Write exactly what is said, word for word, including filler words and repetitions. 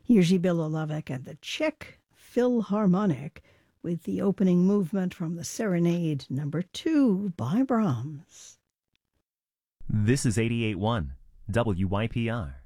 Jiří Bilolavek and the Czech Philharmonic with the opening movement from the Serenade number two by Brahms. This is eighty-eight point one W Y P R.